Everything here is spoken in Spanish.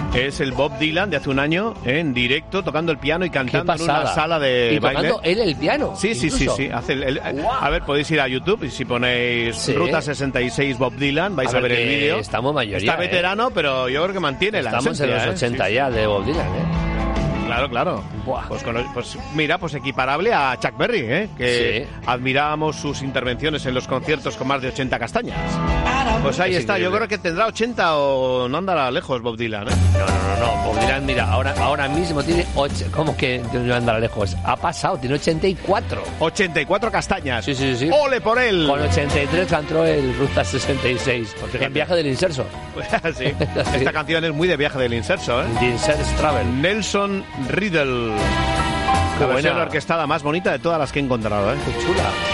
Es el Bob Dylan de hace un año, en directo, tocando el piano y cantando en una sala de baile. ¿Y tocando él el piano? Sí. Hace ¡Wow! A ver, podéis ir a YouTube y si ponéis Ruta 66 Bob Dylan, vais a ver el vídeo. Estamos mayoría. Está veterano, pero yo creo que mantiene la esencia. Estamos en los 80 ya de Bob Dylan, Claro. Buah. Pues equiparable a Chuck Berry, que admirábamos sus intervenciones en los conciertos con más de 80 castañas. Pues ahí está, increíble. Yo creo que tendrá 80 o no andará lejos Bob Dylan, ¿eh? No. Bob Dylan, mira, ahora mismo tiene 8. ¿Cómo que no andará lejos? Ha pasado, tiene 84. 84 castañas. Sí. ¡Ole por él! Con 83 cantó el Ruta 66. En Viaje del Inserso. Sí. Esta canción es muy de Viaje del Inserso, ¿eh? The Inserso Travel. Nelson Riddle. La versión orquestada más bonita de todas las que he encontrado, ¿eh? Qué chula.